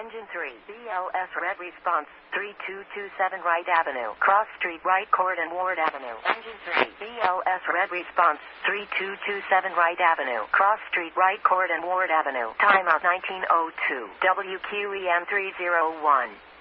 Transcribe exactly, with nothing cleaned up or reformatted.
Engine three, B L S red response, three two two seven Wright Avenue, Cross Street, Wright Court and Ward Avenue. Engine three, B L S red response, three two two seven Wright Avenue, Cross Street, Wright Court and Ward Avenue. Timeout nineteen oh two, W Q E M three oh one.